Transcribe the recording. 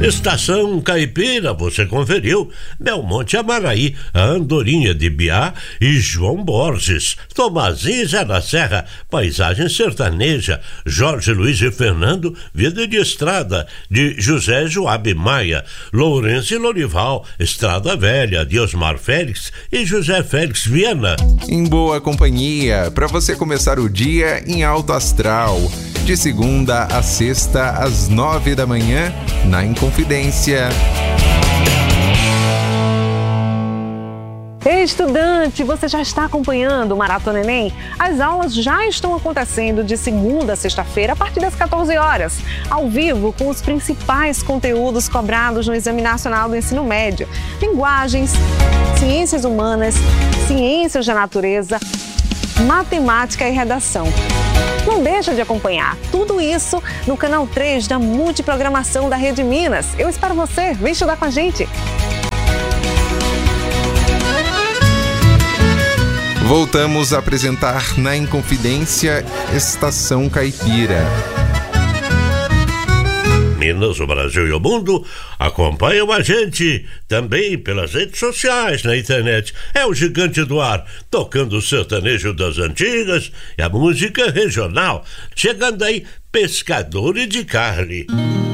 Estação Caipira, você conferiu Belmonte Amaraí, a Andorinha de Biá e João Borges, Tomazinho Zé da Serra, Paisagem Sertaneja, Jorge Luiz e Fernando, Vida de Estrada, de José Joabe Maia, Lourenço e Lorival, Estrada Velha, de Osmar Félix e José Félix Viana. Em boa companhia, para você começar o dia em alto astral, de segunda a sexta às 9 da manhã, na Inconfidência. Ei, estudante, você já está acompanhando o Maratona Enem? As aulas já estão acontecendo de segunda a sexta-feira a partir das 14 horas, ao vivo com os principais conteúdos cobrados no Exame Nacional do Ensino Médio: linguagens, ciências humanas, ciências da natureza, matemática e redação. Não deixa de acompanhar tudo isso no canal 3 da Multiprogramação da Rede Minas. Eu espero você, vem estudar com a gente. Voltamos a apresentar na Inconfidência Estação Caipira. Minas, o Brasil e o mundo acompanham a gente também pelas redes sociais, na internet. É o Gigante do Ar, tocando o sertanejo das antigas e a música regional. Chegando aí, Pescadores de Carne.